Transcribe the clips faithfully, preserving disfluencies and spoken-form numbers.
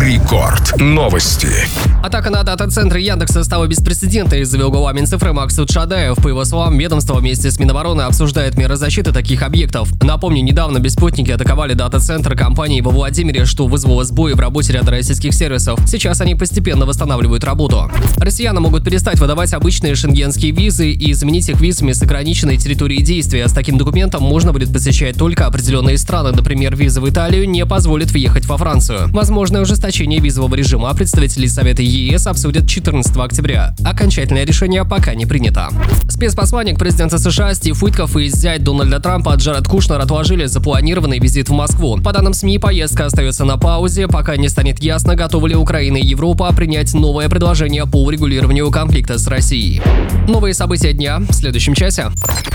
Рекорд. Новости. Атака на дата-центры Яндекса стала беспрецедентной, заявил глава Минцифры Максут Шадаев. По его словам, ведомство вместе с Минобороны обсуждает меры защиты таких объектов. Напомню, недавно беспилотники атаковали дата-центр компании во Владимире, что вызвало сбои в работе ряда российских сервисов. Сейчас они постепенно восстанавливают работу. Россиянам могут перестать выдавать обычные шенгенские визы и заменить их визами с ограниченной территорией действия. С таким документом можно будет посещать только определенные страны. Например, виза в Италию не позволит въехать во Францию. Возможное ужесточение визового режима представители Совета ЕС обсудят четырнадцатого октября. Окончательное решение пока не принято. Спецпосланник президента США Стив Уитков и зять Дональда Трампа Джаред Кушнер отложили запланированный визит в Москву. По данным СМИ, поездка остается на паузе, пока не станет ясно, готовы ли Украина и Европа принять новое предложение по урегулированию конфликта с Россией. Новые события дня в следующем часе.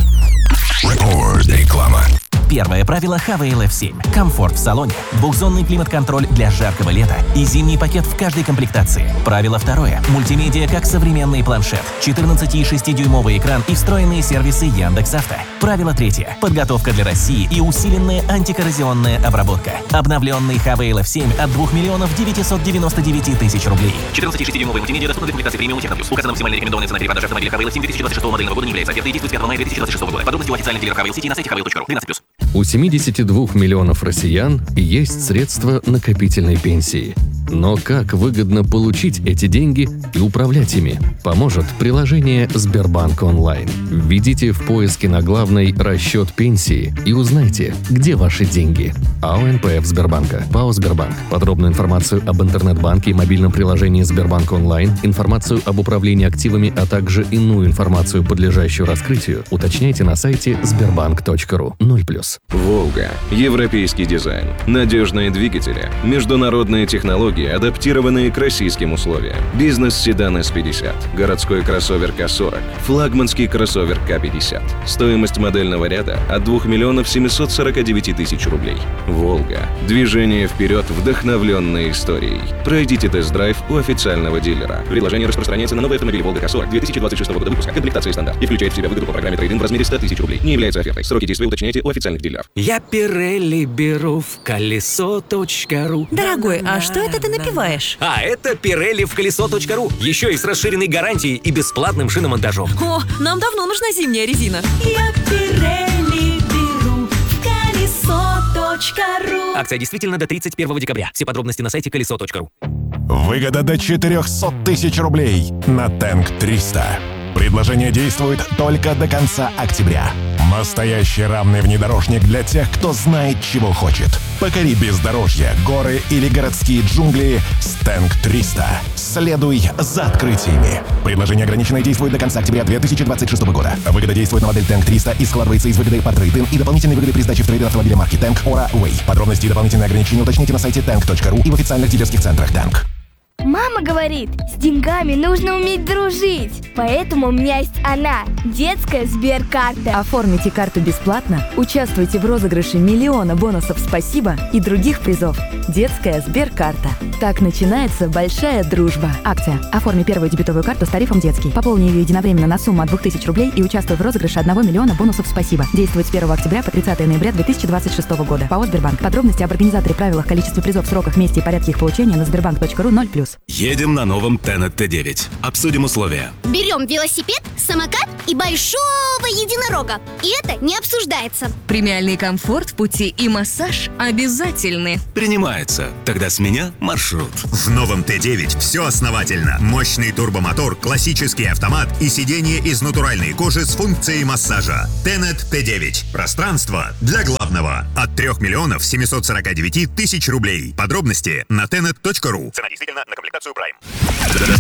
Рекорд. Реклама. Первое правило Хавейл эф семь. Комфорт в салоне, двухзонный климат-контроль для жаркого лета и зимний пакет в каждой комплектации. Правило второе. Мультимедиа как современный планшет, четырнадцати и шестидюймовый экран и встроенные сервисы Яндекс.Авто. Правило третье. Подготовка для России и усиленная антикоррозионная обработка. Обновленный Хавейл эф семь от двух миллионов девятисот девяноста девяти тысяч рублей. четырнадцати и шестидюймовый мультимедиа доступна в комплектации премиум Техно Плюс. Указана максимальная рекомендованная цена перепродажи автомобиля Хавейл эф семь две тысячи двадцать шестого модельного года не является офертой и действует с пятого мая две тысячи двадцать шестого года. Подробности у официальных дилеров Хавейл сети на сайте хавейл точка ру. двенадцать плюс. У семидесяти двух миллионов россиян есть средства накопительной пенсии. Но как выгодно получить эти деньги и управлять ими, поможет приложение Сбербанк онлайн. Введите в поиске на главной «Расчет пенсии» и узнайте, где ваши деньги. АО эн пэ эф Сбербанка, ПАО Сбербанк. Подробную информацию об интернет-банке и мобильном приложении Сбербанк онлайн, информацию об управлении активами, а также иную информацию, подлежащую раскрытию, уточняйте на сайте сбербанк точка ру. ноль плюс. Волга. Европейский дизайн. Надежные двигатели. Международные технологии, адаптированные к российским условиям. Бизнес-седан эс пятьдесят. Городской кроссовер ка сорок. Флагманский кроссовер ка пятьдесят. Стоимость модельного ряда от двух миллионов семисот сорока девяти тысяч рублей. Волга. Движение вперед, вдохновленной историей. Пройдите тест-драйв у официального дилера. Предложение распространяется на новый автомобиль Волга ка сорок две тысячи двадцать шестого года выпуска. Комплектация стандарт. И включает в себя выгоду по программе трейд-ин в размере ста тысяч рублей. Не является офертой. Сроки действия уточняйте у официальных дилеров. Я Пирелли беру в колесо точка ру. Дорогой, а что это ты напиваешь? А это Пирелли в колесо точка ру. Еще и с расширенной гарантией и бесплатным шиномонтажом. О, нам давно нужна зимняя резина. Я Пирелли беру в колесо точка ру. Акция действительно до тридцать первого декабря. Все подробности на сайте колесо точка ру. Выгода до четырехсот тысяч рублей на Тэнк триста. Предложение действует только до конца октября. Настоящий равный внедорожник для тех, кто знает, чего хочет. Покори бездорожье, горы или городские джунгли с Тэнк триста. Следуй за открытиями. Предложение ограниченное действует до конца октября две тысячи двадцать шестого года. Выгода действует на модель Тэнк триста и складывается из выгоды по трейд-ин и дополнительной выгоды при сдаче в трейд автомобиля марки Тэнк Ора Way. Подробности и дополнительные ограничения уточните на сайте тэнк точка ру и в официальных дилерских центрах Тэнк. Мама говорит, с деньгами нужно уметь дружить. Поэтому у меня есть она, детская Сберкарта. Оформите карту бесплатно, участвуйте в розыгрыше миллиона бонусов «Спасибо» и других призов. Детская Сберкарта. Так начинается большая дружба. Акция. Оформи первую дебетовую карту с тарифом «Детский». Пополни ее единовременно на сумму от двух тысяч рублей и участвуй в розыгрыше одного миллиона бонусов «Спасибо». Действует с первого октября по тридцатого ноября две тысячи двадцать шестого года. ПАО Сбербанк. Подробности об организаторе, правилах, количестве призов, сроках, месте и порядке их получения на сбербанк точка ру. ноль плюс. Едем на новом Тенет тэ девять. Обсудим условия. Берем велосипед, самокат и большого единорога. И это не обсуждается. Премиальный комфорт в пути и массаж обязательны. Принимается. Тогда с меня маршрут. В новом тэ девять все основательно. Мощный турбомотор, классический автомат и сиденье из натуральной кожи с функцией массажа. Тенет тэ девять. Пространство для главного. От трёх миллионов семисот сорока девяти тысяч рублей. Подробности на тенет точка ру. Цена действительно на комплектацию Prime.